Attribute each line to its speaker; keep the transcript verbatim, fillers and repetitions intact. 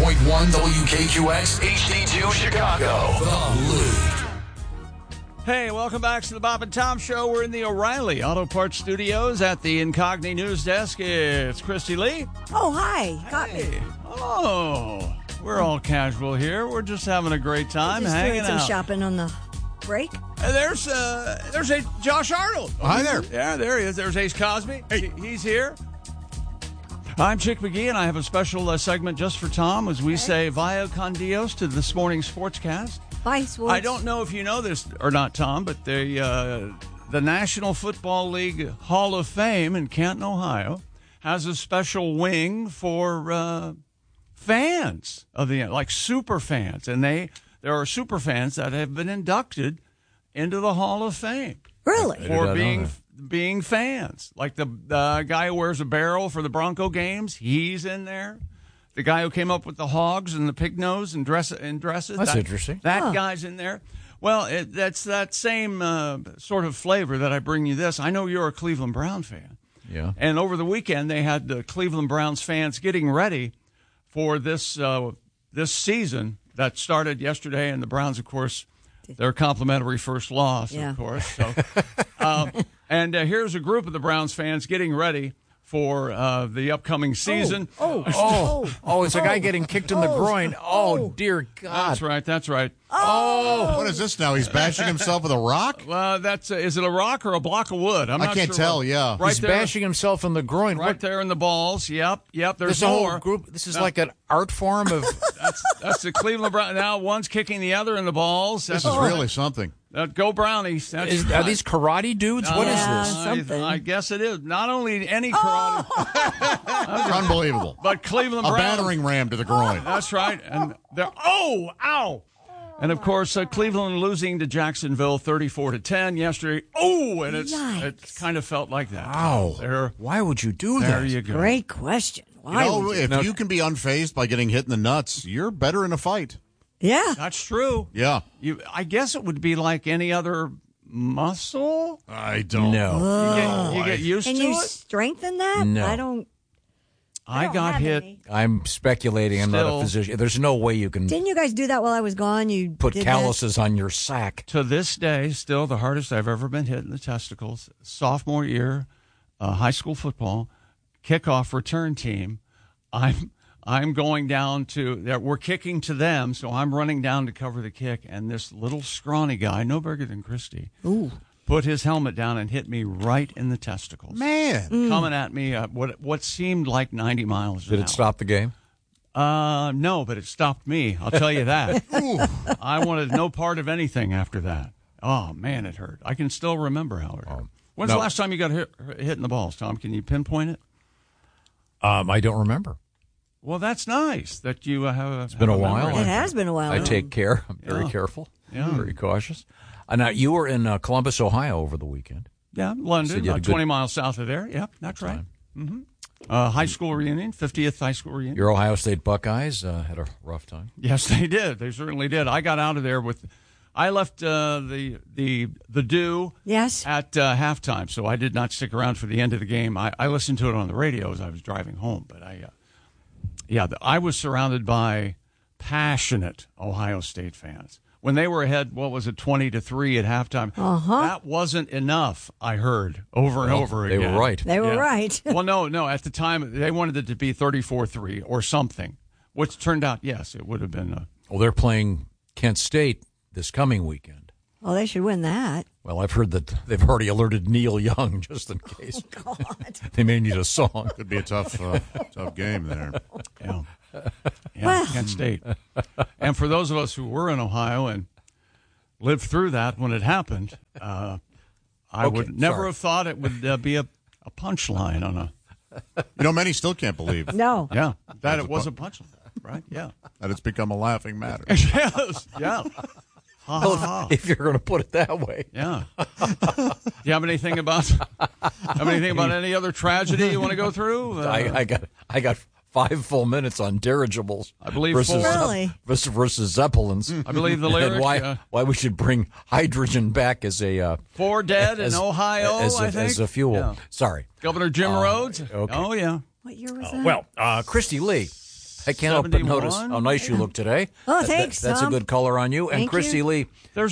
Speaker 1: point one W K Q X H D two Chicago. The Loop.
Speaker 2: Hey, welcome back to the Bob and Tom Show. We're in the O'Reilly Auto Parts Studios at the Incogni News Desk. It's Christy Lee.
Speaker 3: Oh, hi. Got
Speaker 2: Hey.
Speaker 3: me.
Speaker 2: Oh, we're all casual here. We're just having a great time
Speaker 3: Just
Speaker 2: hanging
Speaker 3: doing some
Speaker 2: out.
Speaker 3: shopping on the break.
Speaker 2: And there's uh, there's a Josh Arnold.
Speaker 4: Oh, hi there.
Speaker 2: Yeah, there he is. There's Ace Cosby. Hey. He, he's here. I'm Chick McGee, and I have a special uh, segment just for Tom as we say Vaya con Dios to this morning's Sportscast.
Speaker 3: Bye, Sports.
Speaker 2: I don't know if you know this or not, Tom, but the uh, the National Football League Hall of Fame in Canton, Ohio, has a special wing for uh, fans of the like super fans, and they there are super fans that have been inducted into the Hall of Fame
Speaker 3: Really?
Speaker 4: did
Speaker 2: for
Speaker 4: not know
Speaker 2: being
Speaker 4: that.
Speaker 2: being fans. Like the the guy who wears a barrel for the Bronco games, he's in there. The guy who came up with the hogs and the pig nose and dress and dresses.
Speaker 4: That's
Speaker 2: that,
Speaker 4: interesting.
Speaker 2: That
Speaker 3: Huh.
Speaker 2: guy's in there. Well, it, that's that same uh, sort of flavor that I bring you this. I know you're a Cleveland Brown fan.
Speaker 4: Yeah.
Speaker 2: And over the weekend, they had the Cleveland Browns fans getting ready for this uh, this season that started yesterday. And the Browns, of course, their complimentary first loss,
Speaker 3: Yeah.
Speaker 2: of course. So, um, and uh, here's a group of the Browns fans getting ready for uh, the upcoming season.
Speaker 3: Oh, oh,
Speaker 4: Oh, oh, it's a guy
Speaker 3: Oh.
Speaker 4: getting kicked in the
Speaker 3: Oh.
Speaker 4: groin. Oh,
Speaker 3: Oh.
Speaker 4: dear God.
Speaker 2: That's right. That's right.
Speaker 4: Oh.
Speaker 5: What is this now? He's bashing himself with a rock?
Speaker 2: Well, that's uh, is it a rock or a block of wood? I'm
Speaker 5: I
Speaker 2: not
Speaker 5: can't
Speaker 2: sure
Speaker 5: tell,
Speaker 2: what-
Speaker 5: yeah.
Speaker 2: Right
Speaker 4: He's
Speaker 2: there,
Speaker 4: bashing himself in the groin.
Speaker 2: right
Speaker 4: What?
Speaker 2: there in the balls. Yep, yep. There's
Speaker 4: There's a whole
Speaker 2: more.
Speaker 4: group. This is
Speaker 2: No.
Speaker 4: like an art form of.
Speaker 2: That's that's the Cleveland Browns. Now one's kicking the other in the balls. That's
Speaker 5: This is really something.
Speaker 2: Uh, go Brownies. That's
Speaker 4: Is, are these karate dudes? What is
Speaker 3: Yeah.
Speaker 4: this?
Speaker 3: something.
Speaker 2: I, I guess it is. Not only any karate,
Speaker 5: Unbelievable.
Speaker 2: but Cleveland
Speaker 5: A
Speaker 2: Browns.
Speaker 5: battering ram to the groin.
Speaker 2: That's right. And they're oh, ow. And of course, uh, Cleveland losing to Jacksonville thirty-four to ten yesterday. Oh, and it's
Speaker 3: Yikes.
Speaker 2: it kind of felt like that.
Speaker 4: Wow.
Speaker 2: There,
Speaker 4: Why would you do
Speaker 2: there
Speaker 4: that?
Speaker 2: you go.
Speaker 3: Great question.
Speaker 5: You
Speaker 3: Why
Speaker 5: know,
Speaker 3: would you?
Speaker 5: if
Speaker 4: Now-
Speaker 5: you can be unfazed by getting hit in the nuts, you're better in a fight.
Speaker 3: Yeah.
Speaker 2: That's true.
Speaker 5: Yeah.
Speaker 2: You, I guess it would be like any other muscle.
Speaker 5: I don't
Speaker 4: No.
Speaker 2: You get, you get used
Speaker 3: Can
Speaker 2: to
Speaker 3: you
Speaker 2: it.
Speaker 3: strengthen that?
Speaker 4: No.
Speaker 3: I don't.
Speaker 2: I
Speaker 3: don't
Speaker 2: got
Speaker 3: have
Speaker 2: hit.
Speaker 3: any.
Speaker 4: I'm speculating. I'm not
Speaker 2: Still-
Speaker 4: a physician. There's no way you can
Speaker 3: Didn't you guys do that while I was gone? You
Speaker 4: put
Speaker 3: did
Speaker 4: calluses on your sack.
Speaker 2: To this day, still the hardest I've ever been hit in the testicles. Sophomore year, uh, high school football, kickoff return team. I'm I'm going down to we're kicking to them, so I'm running down to cover the kick, and this little scrawny guy, no bigger than Christy,
Speaker 3: Ooh.
Speaker 2: put his helmet down and hit me right in the testicles.
Speaker 5: Man.
Speaker 2: Coming at me at what what seemed like ninety miles an
Speaker 4: Did
Speaker 2: hour.
Speaker 4: it stop the game?
Speaker 2: Uh, no, but it stopped me. I'll tell you that. I wanted no part of anything after that. Oh man, it hurt. I can still remember how it hurt. When's
Speaker 4: no.
Speaker 2: the last time you got hit, hit in the balls, Tom? Can you pinpoint it?
Speaker 4: Um, I don't remember.
Speaker 2: Well, that's nice that you uh, have. It's
Speaker 4: been a while.
Speaker 3: It has been a while.
Speaker 4: I
Speaker 3: huh?
Speaker 4: take care. I'm very
Speaker 2: Yeah.
Speaker 4: careful.
Speaker 2: Yeah.
Speaker 4: Very cautious. Uh, now, you were in uh, Columbus, Ohio over the weekend.
Speaker 2: Yeah,
Speaker 4: So
Speaker 2: London,
Speaker 4: you had a
Speaker 2: about
Speaker 4: good-
Speaker 2: twenty miles south of there. Yep, that's right. Mm-hmm. Uh, high school reunion, fiftieth high school reunion.
Speaker 4: Your Ohio State Buckeyes uh, had a rough time.
Speaker 2: Yes, they did. They certainly did. I got out of there with. I left uh, the the the dew
Speaker 3: Yes.
Speaker 2: at uh, halftime, so I did not stick around for the end of the game. I, I listened to it on the radio as I was driving home, but I, uh, yeah, the, I was surrounded by passionate Ohio State fans. When they were ahead, what was it, twenty to three at halftime?
Speaker 3: Uh-huh.
Speaker 2: That wasn't enough. I heard over and
Speaker 4: Well,
Speaker 2: over
Speaker 4: they
Speaker 2: again.
Speaker 4: were right.
Speaker 3: They were
Speaker 2: Yeah.
Speaker 3: right.
Speaker 2: Well, no, no. At the time, they wanted it to be thirty-four three or something, which turned out, yes, it would have been. A,
Speaker 4: Well, they're playing Kent State this coming weekend.
Speaker 3: Well, they should win that.
Speaker 4: Well, I've heard that they've already alerted Neil Young just in case.
Speaker 3: Oh, God.
Speaker 4: They may need a song.
Speaker 5: Could be a tough, uh, tough game there.
Speaker 2: yeah, yeah
Speaker 3: Well.
Speaker 2: Kent State. And for those of us who were in Ohio and lived through that when it happened, uh, I
Speaker 4: Okay,
Speaker 2: would never
Speaker 4: sorry.
Speaker 2: have thought it would uh, be a, a punchline on a.
Speaker 5: You know, many still can't believe
Speaker 3: No.
Speaker 2: Yeah, that
Speaker 5: That's
Speaker 2: it
Speaker 5: a
Speaker 2: was
Speaker 5: pu-
Speaker 2: a punchline, right? Yeah.
Speaker 5: that it's become a laughing matter.
Speaker 2: Yes. Yeah. Ha, ha, ha.
Speaker 4: If you're going to put it that way.
Speaker 2: Yeah. Do you have anything about have anything about any other tragedy you want to go through? Uh,
Speaker 4: I, I got I got five full minutes on dirigibles.
Speaker 2: I believe
Speaker 4: versus
Speaker 2: four.
Speaker 3: Really?
Speaker 4: versus, versus Zeppelins.
Speaker 2: I believe the
Speaker 4: And
Speaker 2: lyric.
Speaker 4: why
Speaker 2: uh,
Speaker 4: why we should bring hydrogen back as a uh,
Speaker 2: four dead
Speaker 4: as,
Speaker 2: in Ohio,
Speaker 4: as a,
Speaker 2: I think.
Speaker 4: as a fuel.
Speaker 2: Yeah.
Speaker 4: Sorry.
Speaker 2: Governor Jim Rhodes.
Speaker 4: okay.
Speaker 2: Oh yeah.
Speaker 3: What year was that?
Speaker 4: Well, uh, Christy Lee, I can't help but notice
Speaker 2: seventy-one.
Speaker 4: how nice you look today.
Speaker 3: Oh,
Speaker 4: That- that-
Speaker 3: thanks,
Speaker 4: that's
Speaker 3: Tom.
Speaker 4: a good color on you. And
Speaker 3: Thank
Speaker 4: Christy
Speaker 3: you.
Speaker 4: Lee,